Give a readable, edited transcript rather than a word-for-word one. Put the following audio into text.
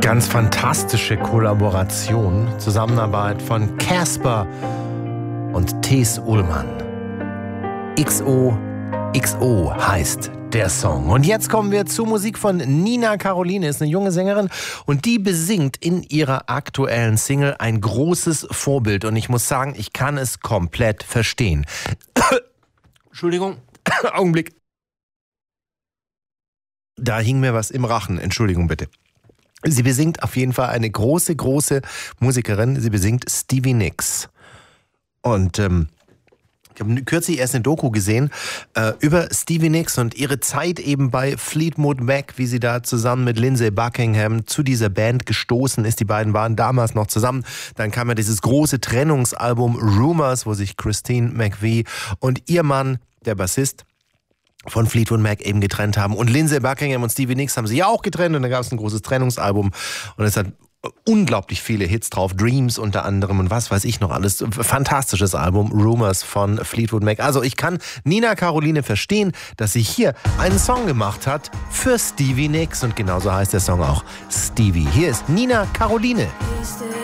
Ganz fantastische Kollaboration, Zusammenarbeit von Casper und Thes Ullmann. XOXO heißt der Song. Und jetzt kommen wir zur Musik von Nina Caroline, ist eine junge Sängerin und die besingt in ihrer aktuellen Single ein großes Vorbild. Und ich muss sagen, ich kann es komplett verstehen. Entschuldigung, Augenblick. Da hing mir was im Rachen, Entschuldigung bitte. Sie besingt auf jeden Fall eine große Musikerin. Sie besingt Stevie Nicks. Und ich habe kürzlich erst eine Doku gesehen über Stevie Nicks und ihre Zeit eben bei Fleetwood Mac, wie sie da zusammen mit Lindsey Buckingham zu dieser Band gestoßen ist. Die beiden waren damals noch zusammen. Dann kam ja dieses große Trennungsalbum Rumors, wo sich Christine McVie und ihr Mann, der Bassist, von Fleetwood Mac eben getrennt haben. Und Lindsey Buckingham und Stevie Nicks haben sich ja auch getrennt und da gab es ein großes Trennungsalbum und es hat unglaublich viele Hits drauf, Dreams unter anderem und was weiß ich noch alles. Fantastisches Album, Rumors von Fleetwood Mac. Also ich kann Nina Caroline verstehen, dass sie hier einen Song gemacht hat für Stevie Nicks und genauso heißt der Song auch Stevie. Hier ist Nina Caroline.